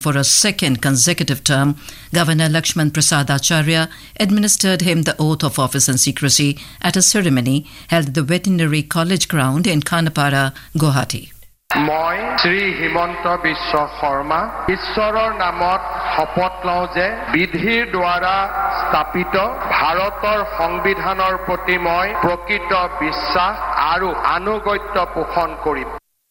for a second consecutive term, Governor Lakshman Prasad Acharya administered him the oath of office and secrecy at a ceremony held at the Veterinary College ground in Khanapara, Guwahati. মই শ্ৰী হিমন্ত বিশ্ব শৰ্মা ঈশ্বৰৰ নামত শপত লওঁ যে বিধিৰ দ্বাৰা স্থাপিত ভাৰতৰ সংবিধানৰ প্ৰতি মই প্ৰকৃত বিশ্বাস আৰু আনুগত্য পোষণ কৰিম।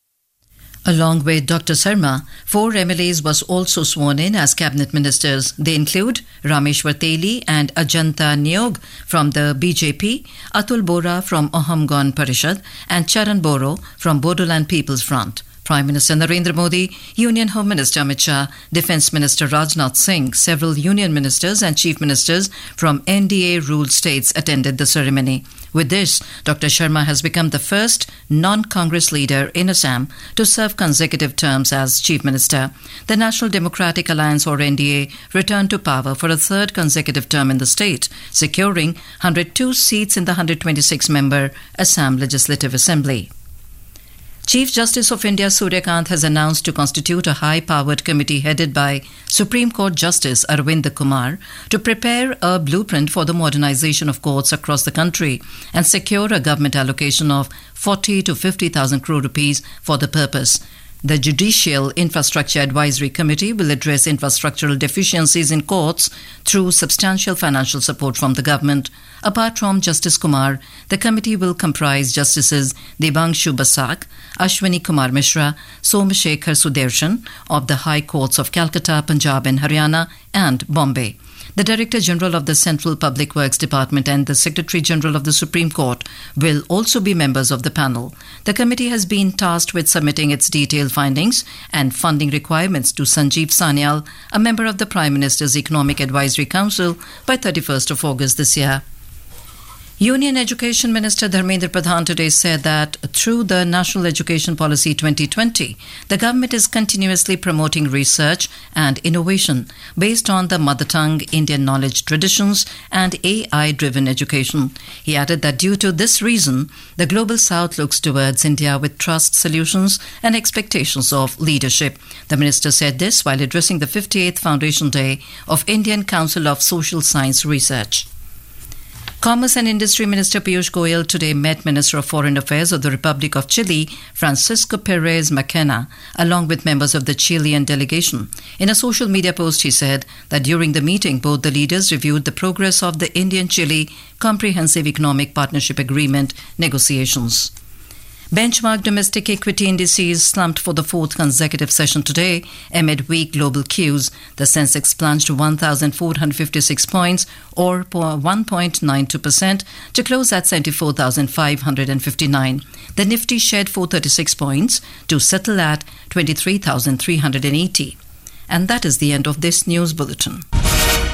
Along with Dr. Sarma, 4 MLAs was also sworn in as cabinet ministers. They include Rameshwar Teli and Ajanta Niog from the BJP, Atul Bora from Aham Parishad, and Charan Boro from Bodoland People's Front. Prime Minister Narendra Modi, Union Home Minister Amit Shah, Defence Minister Rajnath Singh, several Union Ministers and Chief Ministers from NDA-ruled states attended the ceremony. With this, Dr. Sharma has become the first non-Congress leader in Assam to serve consecutive terms as Chief Minister. The National Democratic Alliance or NDA returned to power for a third consecutive term in the state, securing 102 seats in the 126-member Assam Legislative Assembly. Chief Justice of India Surya Kant has announced to constitute a high-powered committee headed by Supreme Court Justice Arvind Kumar to prepare a blueprint for the modernization of courts across the country and secure a government allocation of 40 to 50,000 crore rupees for the purpose. The Judicial Infrastructure Advisory Committee will address infrastructural deficiencies in courts through substantial financial support from the government. Apart from Justice Kumar, the committee will comprise Justices Debangshu Basak, Ashwini Kumar Mishra, Somashekar Sudarshan of the High Courts of Calcutta, Punjab and Haryana and Bombay. The Director General of the Central Public Works Department and the Secretary General of the Supreme Court will also be members of the panel. The committee has been tasked with submitting its detailed findings and funding requirements to Sanjeev Sanyal, a member of the Prime Minister's Economic Advisory Council, by 31st of August this year. Union Education Minister Dharmendra Pradhan today said that through the National Education Policy 2020, the government is continuously promoting research and innovation based on the mother tongue, Indian knowledge traditions and AI-driven education. He added that due to this reason, the Global South looks towards India with trust, solutions and expectations of leadership. The minister said this while addressing the 58th Foundation Day of Indian Council of Social Science Research. Commerce and Industry Minister Piyush Goyal today met Minister of Foreign Affairs of the Republic of Chile, Francisco Perez Mackenna, along with members of the Chilean delegation. In a social media post, he said that during the meeting, both the leaders reviewed the progress of the Indian-Chile Comprehensive Economic Partnership Agreement negotiations. Benchmark domestic equity indices slumped for the fourth consecutive session today amid weak global cues. The Sensex plunged to 1,456 points or 1.92% to close at 74,559. The Nifty shed 436 points to settle at 23,380. And that is the end of this news bulletin.